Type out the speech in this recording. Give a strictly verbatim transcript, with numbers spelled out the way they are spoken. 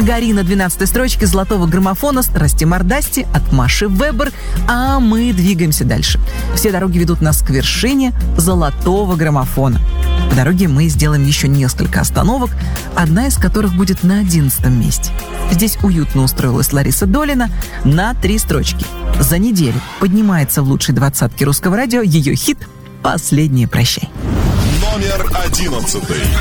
«Гори» на двенадцатой строчке золотого граммофона «Страсти мордасти» от Маши Вебер, а мы двигаемся дальше. Все дороги ведут нас к вершине золотого граммофона. По дороге мы сделаем еще несколько остановок, одна из которых будет на одиннадцатом месте. Здесь уютно устроилась Лариса Долина на три строчки. За неделю поднимается в лучшей двадцатке русского радио ее хит «Последний прощай». Номер одиннадцатый.